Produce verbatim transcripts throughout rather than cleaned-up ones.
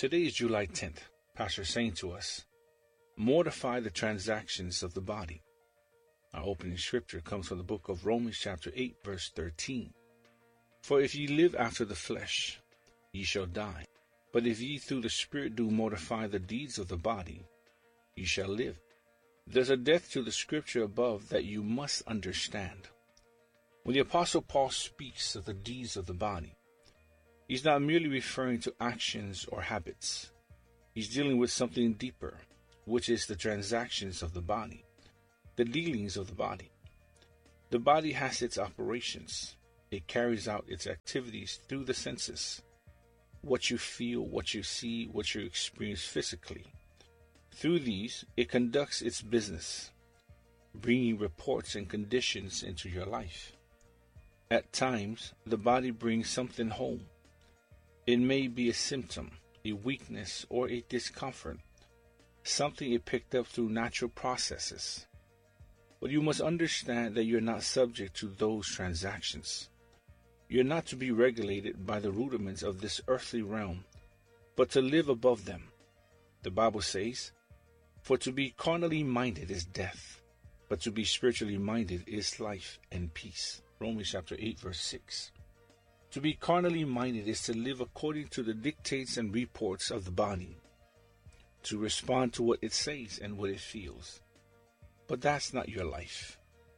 Today is July tenth. Pastor saying to us, mortify the transactions of the body. Our opening scripture comes from the book of Romans chapter eight, verse thirteen. For if ye live after the flesh, ye shall die. But if ye through the Spirit do mortify the deeds of the body, ye shall live. There's a depth to the scripture above that you must understand. When the Apostle Paul speaks of the deeds of the body, he's not merely referring to actions or habits. He's dealing with something deeper, which is the transactions of the body, the dealings of the body. The body has its operations. It carries out its activities through the senses. What you feel, what you see, what you experience physically. Through these, it conducts its business, bringing reports and conditions into your life. At times, the body brings something home. It may be a symptom, a weakness, or a discomfort, something it picked up through natural processes. But you must understand that you're not subject to those transactions. You're not to be regulated by the rudiments of this earthly realm, but to live above them. The Bible says, for to be carnally minded is death, but to be spiritually minded is life and peace. Romans chapter eight, verse six. To be carnally minded is to live according to the dictates and reports of the body, to respond to what it says and what it feels. But that's not your life.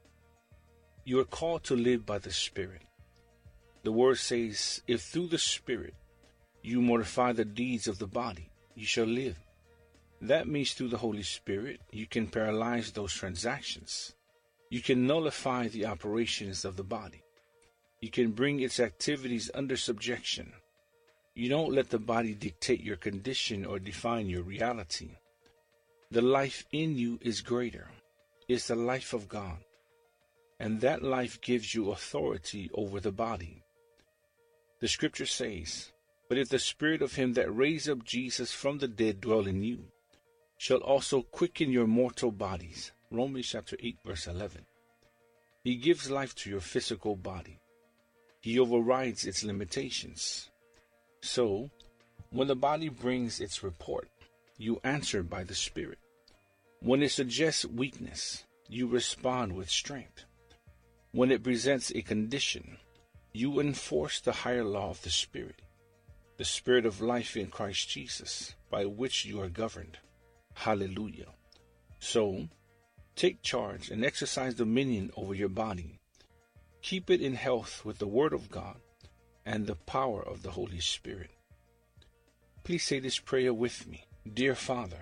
You are called to live by the Spirit. The word says, if through the Spirit you mortify the deeds of the body, you shall live. That means through the Holy Spirit, you can paralyze those transactions. You can nullify the operations of the body. You can bring its activities under subjection. You don't let the body dictate your condition or define your reality. The life in you is greater. It's the life of God. And that life gives you authority over the body. The scripture says, but if the Spirit of him that raised up Jesus from the dead dwell in you, shall also quicken your mortal bodies. Romans chapter eight, verse eleven. He gives life to your physical body. He overrides its limitations. So, when the body brings its report, you answer by the Spirit. When it suggests weakness, you respond with strength. When it presents a condition, you enforce the higher law of the Spirit, the Spirit of life in Christ Jesus, by which you are governed. Hallelujah. So, take charge and exercise dominion over your body. Keep it in health with the Word of God and the power of the Holy Spirit. Please say this prayer with me. Dear Father,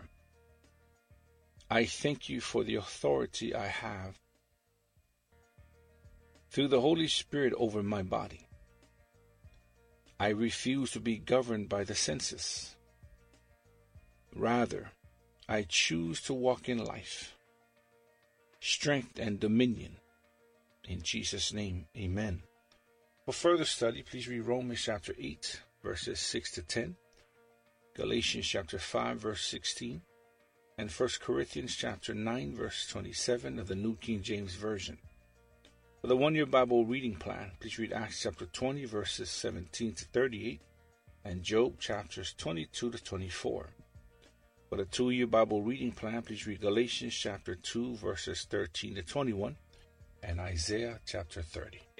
I thank you for the authority I have through the Holy Spirit over my body. I refuse to be governed by the senses. Rather, I choose to walk in life, strength, and dominion. In Jesus' name, amen. For further study, please read Romans chapter eight, verses six to ten, Galatians chapter five, verse sixteen, and First Corinthians chapter nine, verse twenty-seven of the New King James Version. For the one-year Bible reading plan, please read Acts chapter twenty, verses seventeen to thirty-eight, and Job chapters twenty-two to twenty-four. For the two-year Bible reading plan, please read Galatians chapter two, verses thirteen to twenty-one, and Isaiah chapter thirty.